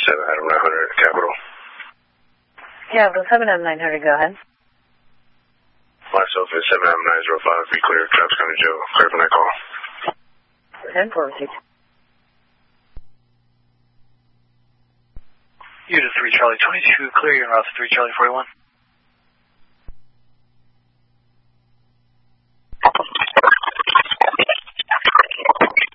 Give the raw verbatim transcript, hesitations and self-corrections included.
seven Adam nine hundred, Capital. Capital seven Adam nine hundred, go ahead. Myself is seven Adam nine zero five, be clear, Travis County Jail, clear for that call. ten four six. Unit three Charlie twenty-two, clear, you're en route to three Charlie forty-one.